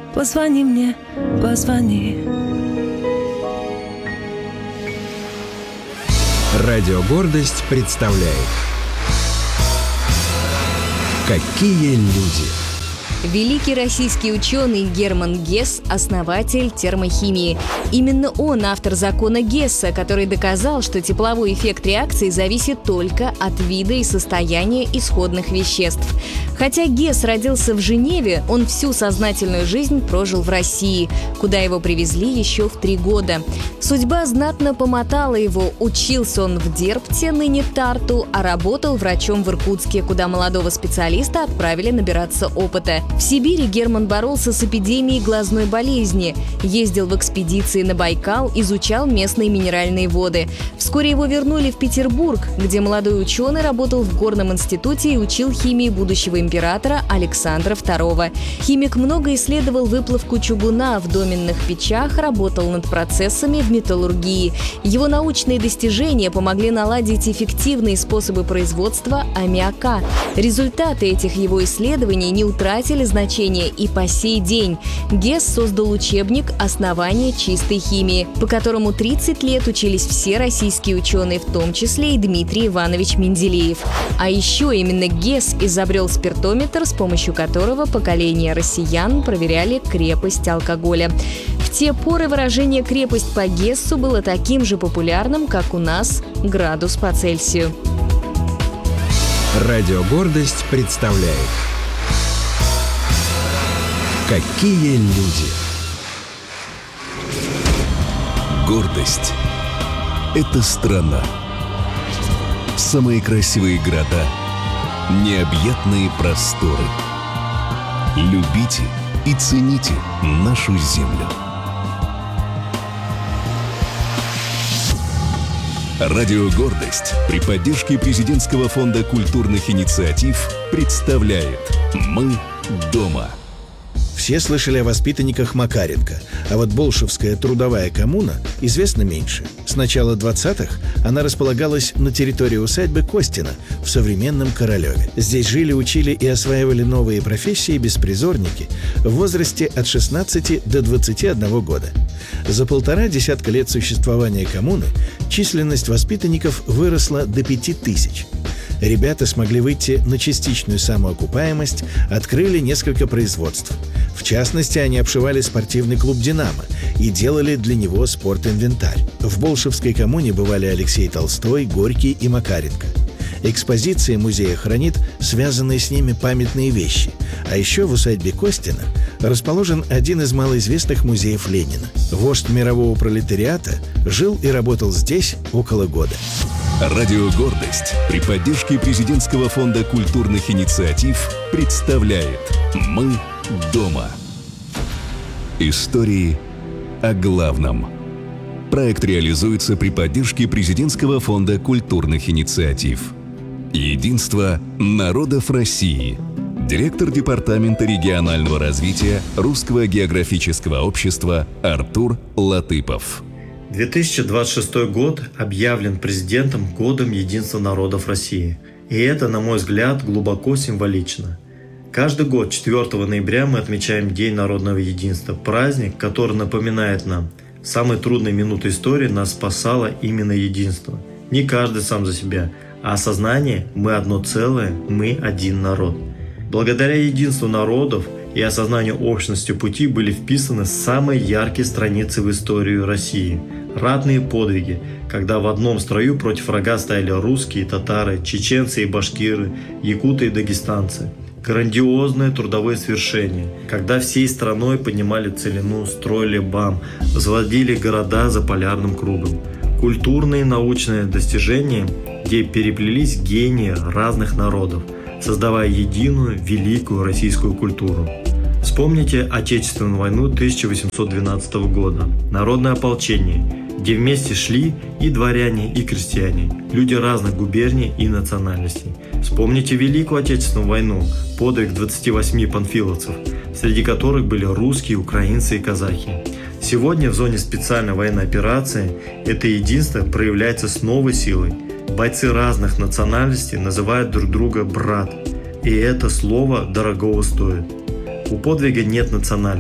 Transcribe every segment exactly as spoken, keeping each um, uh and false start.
позвони мне, позвони. Радио «Гордость» представляет «Какие люди». Великий российский ученый Герман Гесс – основатель термохимии. Именно он автор закона Гесса, который доказал, что тепловой эффект реакции зависит только от вида и состояния исходных веществ. Хотя Гесс родился в Женеве, он всю сознательную жизнь прожил в России, куда его привезли еще в три года. Судьба знатно помотала его. Учился он в Дербте, ныне Тарту, а работал врачом в Иркутске, куда молодого специалиста отправили набираться опыта. В Сибири Герман боролся с эпидемией глазной болезни, ездил в экспедиции на Байкал, изучал местные минеральные воды. Вскоре его вернули в Петербург, где молодой ученый работал в горном институте и учил химии будущего императора Александра второго. Химик много исследовал выплавку чугуна в доменных печах, работал над процессами в металлургии. Его научные достижения помогли наладить эффективные способы производства аммиака. Результаты этих его исследований не утратили значения и по сей день. Гесс создал учебник «Основания чистой химии», по которому тридцать лет учились все российские ученые, в том числе и Дмитрий Иванович Менделеев. А еще именно Гесс изобрел спиртометр, с помощью которого поколения россиян проверяли крепость алкоголя. В те поры выражение «крепость по Гессу» было таким же популярным, как у нас градус по Цельсию. Радио «Гордость» представляет «Какие люди». Гордость – это страна. Самые красивые города, необъятные просторы. Любите и цените нашу землю. Радио «Гордость» при поддержке Президентского фонда культурных инициатив представляет «Мы дома». Все слышали о воспитанниках Макаренко, а вот Болшевская трудовая коммуна известна меньше. С начала двадцатых она располагалась на территории усадьбы Костина в современном Королеве. Здесь жили, учили и осваивали новые профессии беспризорники в возрасте от шестнадцати до двадцати одного года. За полтора десятка лет существования коммуны численность воспитанников выросла до пяти тысяч. Ребята смогли выйти на частичную самоокупаемость, открыли несколько производств. В частности, они обшивали спортивный клуб «Динамо» и делали для него спортинвентарь. В Болшевской коммуне бывали Алексей Толстой, Горький и Макаренко. Экспозиция музея хранит связанные с ними памятные вещи. А еще в усадьбе Костина расположен один из малоизвестных музеев Ленина. Вождь мирового пролетариата жил и работал здесь около года. Радио «Гордость» при поддержке Президентского фонда культурных инициатив представляет «Мы дома». Истории о главном. Проект реализуется при поддержке Президентского фонда культурных инициатив. Единство народов России. Директор Департамента регионального развития Русского географического общества Артур Латыпов. две тысячи двадцать шестой год объявлен президентом Годом единства народов России. И это, на мой взгляд, глубоко символично. Каждый год четвёртого ноября мы отмечаем День народного единства, праздник, который напоминает нам, в самые трудные минуты истории нас спасало именно единство. Не каждый сам за себя, а осознание «мы одно целое, мы один народ». Благодаря единству народов и осознанию общности пути были вписаны самые яркие страницы в историю России. Ратные подвиги, когда в одном строю против врага стояли русские, татары, чеченцы и башкиры, якуты и дагестанцы. Грандиозные трудовые свершения, когда всей страной поднимали целину, строили БАМ, возводили города за полярным кругом. Культурные и научные достижения, где переплелись гении разных народов, создавая единую, великую российскую культуру. Вспомните Отечественную войну тысяча восемьсот двенадцатого года, народное ополчение, где вместе шли и дворяне, и крестьяне, люди разных губерний и национальностей. Вспомните Великую Отечественную войну, подвиг двадцати восьми панфиловцев, среди которых были русские, украинцы и казахи. Сегодня в зоне специальной военной операции это единство проявляется с новой силой. Бойцы разных национальностей называют друг друга «брат», и это слово дорогого стоит. У подвига нет национальности,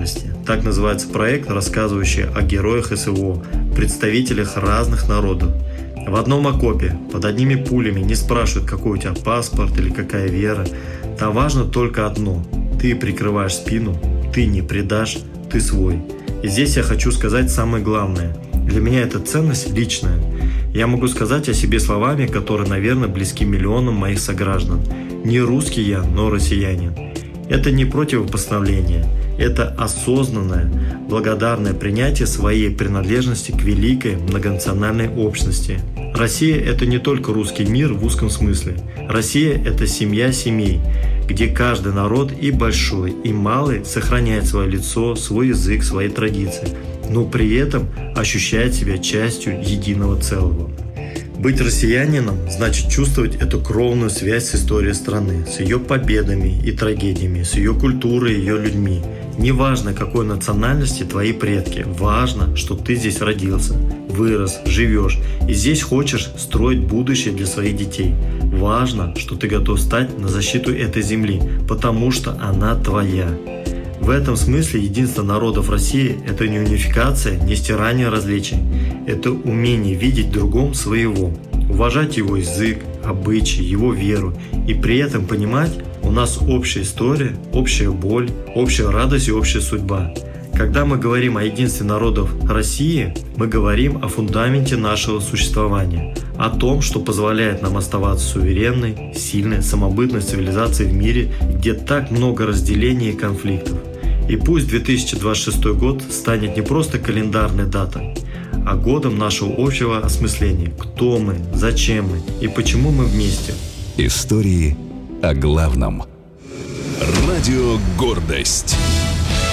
Так называется проект, рассказывающий о героях СВО, представителях разных народов. В одном окопе, под одними пулями не спрашивают, какой у тебя паспорт или какая вера. Там важно только одно – ты прикрываешь спину, ты не предашь, ты свой. И здесь я хочу сказать самое главное. Для меня эта ценность личная. Я могу сказать о себе словами, которые, наверное, близки миллионам моих сограждан. Не русский я, но россиянин. Это не противопоставление. Это осознанное, благодарное принятие своей принадлежности к великой многонациональной общности. Россия – это не только русский мир в узком смысле. Россия – это семья семей, где каждый народ, и большой, и малый, сохраняет свое лицо, свой язык, свои традиции, но при этом ощущает себя частью единого целого. Быть россиянином значит чувствовать эту кровную связь с историей страны, с ее победами и трагедиями, с ее культурой и ее людьми. Неважно, какой национальности твои предки, важно, что ты здесь родился, вырос, живешь и здесь хочешь строить будущее для своих детей. Важно, что ты готов стать на защиту этой земли, потому что она твоя. В этом смысле единство народов России – это не унификация, не стирание различий. Это умение видеть в другом своего, уважать его язык, обычаи, его веру и при этом понимать, у нас общая история, общая боль, общая радость и общая судьба. Когда мы говорим о единстве народов России, мы говорим о фундаменте нашего существования, о том, что позволяет нам оставаться суверенной, сильной, самобытной цивилизацией в мире, где так много разделений и конфликтов. И пусть две тысячи двадцать шестой год станет не просто календарной датой, а годом нашего общего осмысления. Кто мы, зачем мы и почему мы вместе. Истории о главном. Радио «Гордость».